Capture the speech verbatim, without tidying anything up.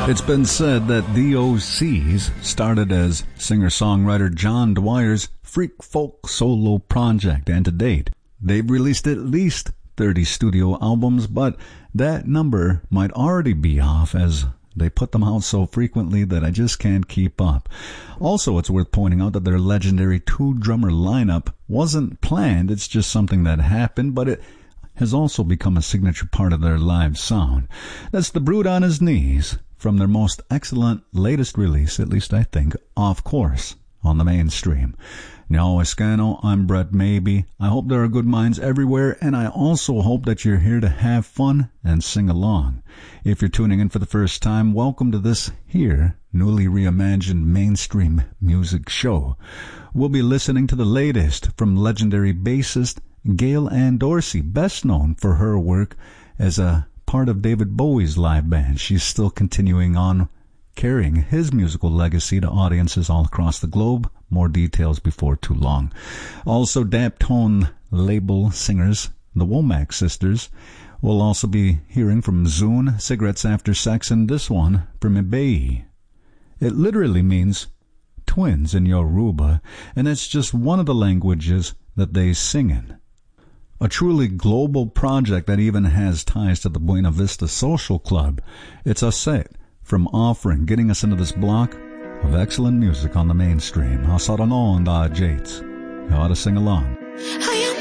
It's been said that the O Cs started as singer-songwriter John Dwyer's freak folk solo project, and to date, they've released at least thirty studio albums, but that number might already be off as they put them out so frequently that I just can't keep up. Also, it's worth pointing out that their legendary two-drummer lineup wasn't planned. It's just something that happened, but it has also become a signature part of their live sound. That's The Brood on His Knees, from their most excellent latest release, at least I think, Off Course, on the Mainstream. Now, Escano, I'm Brett Maybe. I hope there are good minds everywhere, and I also hope that you're here to have fun and sing along. If you're tuning in for the first time, welcome to this here, newly reimagined mainstream music show. We'll be listening to the latest from legendary bassist Gail Ann Dorsey, best known for her work as a part of David Bowie's live band. She's still continuing on carrying his musical legacy to audiences all across the globe. More details before too long. Also, Daptone label singers, the Womack sisters. We'll also be hearing from Zune, Cigarettes After Sex, and this one from Ibeyi. It literally means twins in Yoruba, and it's just one of the languages that they sing in. A truly global project that even has ties to the Buena Vista Social Club. It's a set from Offering, getting us into this block of excellent music on the Mainstream. I'll start on all and uh, Jates. You ought to sing along.